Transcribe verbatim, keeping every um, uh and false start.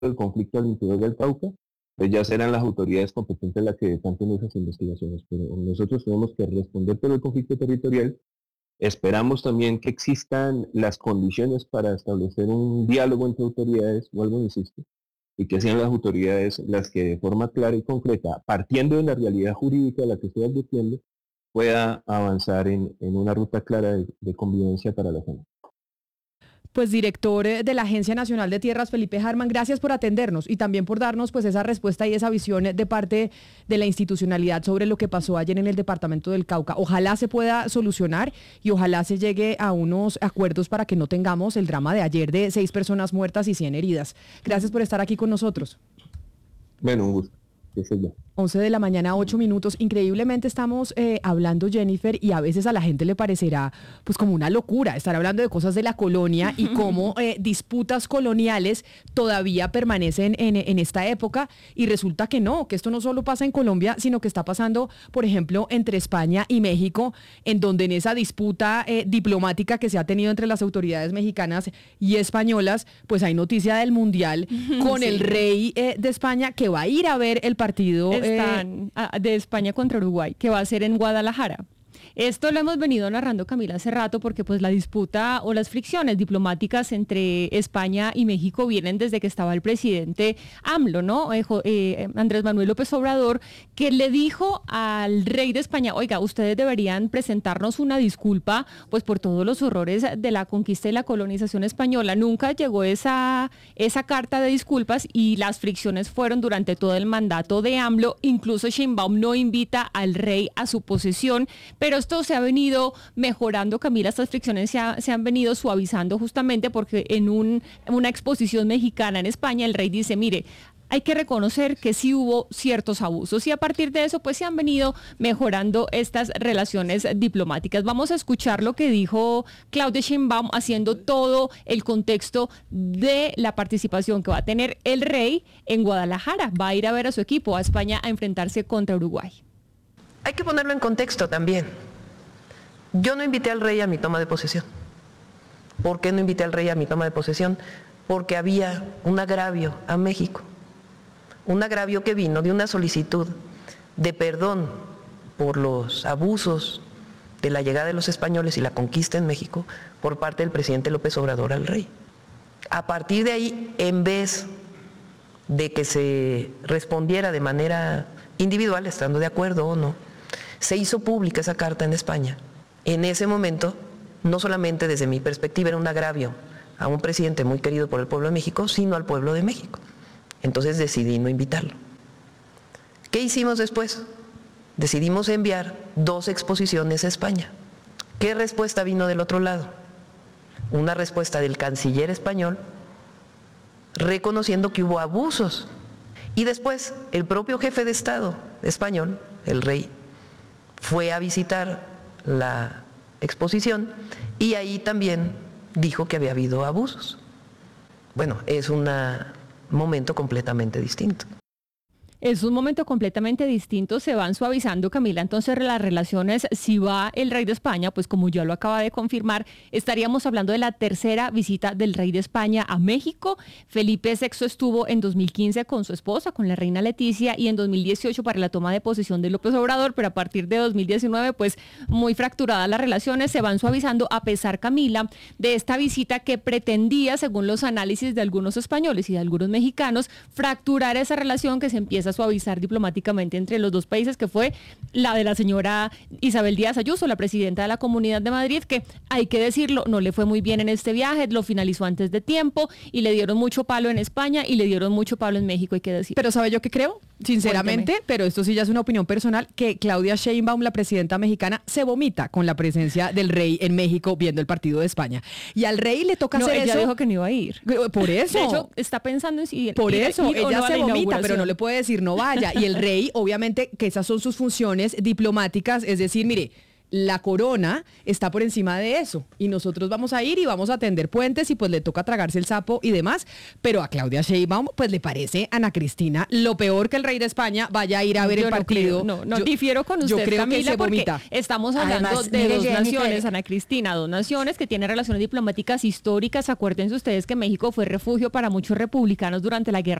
del conflicto al interior del Cauca, pues ya serán las autoridades competentes las que decanten esas investigaciones. Pero nosotros tenemos que responder por el conflicto territorial. Esperamos también que existan las condiciones para establecer un diálogo entre autoridades, vuelvo a insistir, y que sean las autoridades las que de forma clara y concreta, partiendo de la realidad jurídica a la que estoy advirtiendo, pueda avanzar en, en una ruta clara de, de convivencia para la gente. Pues director de la Agencia Nacional de Tierras, Felipe Harman, gracias por atendernos y también por darnos pues esa respuesta y esa visión de parte de la institucionalidad sobre lo que pasó ayer en el departamento del Cauca. Ojalá se pueda solucionar y ojalá se llegue a unos acuerdos para que no tengamos el drama de ayer de seis personas muertas y cien heridas. Gracias por estar aquí con nosotros. Bueno, un gusto. Que sea yo. once de la mañana, ocho minutos. Increíblemente estamos eh, hablando, Jennifer, y a veces a la gente le parecerá pues como una locura estar hablando de cosas de la colonia y cómo eh, disputas coloniales todavía permanecen en, en esta época, y resulta que no, que esto no solo pasa en Colombia, sino que está pasando, por ejemplo, entre España y México, en donde en esa disputa eh, diplomática que se ha tenido entre las autoridades mexicanas y españolas, pues hay noticia del Mundial con sí. el rey eh, de España que va a ir a ver el partido Están, eh, de España contra Uruguay, que va a ser en Guadalajara. Esto lo hemos venido narrando, Camila, hace rato, porque pues la disputa o las fricciones diplomáticas entre España y México vienen desde que estaba el presidente AMLO, ¿no? Eh, eh, Andrés Manuel López Obrador, que le dijo al rey de España, oiga, ustedes deberían presentarnos una disculpa pues por todos los horrores de la conquista y la colonización española. Nunca llegó esa, esa carta de disculpas y las fricciones fueron durante todo el mandato de AMLO. Incluso Sheinbaum no invita al rey a su posesión, pero esto se ha venido mejorando, Camila, estas fricciones se, ha, se han venido suavizando justamente porque en un, una exposición mexicana en España el rey dice, mire, hay que reconocer que sí hubo ciertos abusos y a partir de eso pues se han venido mejorando estas relaciones diplomáticas. Vamos a escuchar lo que dijo Claudia Sheinbaum haciendo todo el contexto de la participación que va a tener el rey en Guadalajara. Va a ir a ver a su equipo, a España, a enfrentarse contra Uruguay. Hay que ponerlo en contexto también. Yo no invité al rey a mi toma de posesión. ¿Por qué no invité al rey a mi toma de posesión? Porque había un agravio a México. Un agravio que vino de una solicitud de perdón por los abusos de la llegada de los españoles y la conquista en México por parte del presidente López Obrador al rey. A partir de ahí, en vez de que se respondiera de manera individual, estando de acuerdo o no, se hizo pública esa carta en España. En ese momento, no solamente desde mi perspectiva era un agravio a un presidente muy querido por el pueblo de México, sino al pueblo de México. Entonces decidí no invitarlo. ¿Qué hicimos después? Decidimos enviar dos exposiciones a España. ¿Qué respuesta vino del otro lado? Una respuesta del canciller español reconociendo que hubo abusos. Y después el propio jefe de Estado español, el rey, fue a visitar la exposición y ahí también dijo que había habido abusos. Bueno, es un momento completamente distinto. Es un momento completamente distinto, se van suavizando, Camila, entonces las relaciones, si va el rey de España, pues como ya lo acaba de confirmar, estaríamos hablando de la tercera visita del rey de España a México. Felipe sexto estuvo en dos mil quince con su esposa, con la reina Leticia, y en dos mil dieciocho para la toma de posesión de López Obrador, pero a partir de dos mil diecinueve, pues muy fracturadas las relaciones, se van suavizando a pesar, Camila, de esta visita que pretendía, según los análisis de algunos españoles y de algunos mexicanos, fracturar esa relación que se empieza a suavizar diplomáticamente entre los dos países, que fue la de la señora Isabel Díaz Ayuso, la presidenta de la Comunidad de Madrid, que hay que decirlo, no le fue muy bien en este viaje, lo finalizó antes de tiempo y le dieron mucho palo en España y le dieron mucho palo en México, hay que decir. Pero ¿sabe yo qué creo? Sinceramente, Cuénteme. Pero esto sí ya es una opinión personal, que Claudia Sheinbaum, la presidenta mexicana, se vomita con la presencia del rey en México viendo el partido de España. Y al rey le toca no, hacer ella eso. Ella dijo que no iba a ir. Por eso. De hecho, está pensando en si Por ir, eso, ir, ir, ella no se vomita, pero no le puede decir no vaya. Y el rey, obviamente, que esas son sus funciones diplomáticas, es decir, mire, la corona está por encima de eso y nosotros vamos a ir y vamos a tender puentes y pues le toca tragarse el sapo y demás, pero a Claudia Sheinbaum pues le parece, Ana Cristina, lo peor que el rey de España vaya a ir a ver Yo el no partido. creo, no, no Yo- difiero con usted, yo creo Camila, que se porque vomita. estamos hablando Además, de mire, dos Jennifer, naciones, Ana Cristina, dos naciones que tienen relaciones diplomáticas históricas. Acuérdense ustedes que México fue refugio para muchos republicanos durante la guerra